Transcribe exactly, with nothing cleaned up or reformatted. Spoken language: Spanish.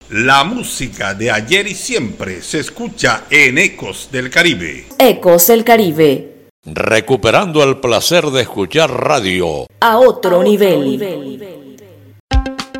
La música de ayer y siempre se escucha en Ecos del Caribe. Ecos del Caribe. Recuperando el placer de escuchar radio a otro, a otro nivel. nivel.